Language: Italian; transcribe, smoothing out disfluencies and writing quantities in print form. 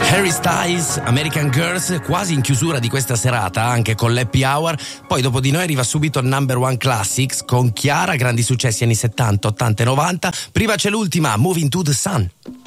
Harry Styles, American Girls, quasi in chiusura di questa serata, anche con l'Happy Hour. Poi dopo di noi arriva subito il Number One Classics con Chiara, grandi successi anni 70, 80 e 90. Prima c'è l'ultima, Moving to the Sun.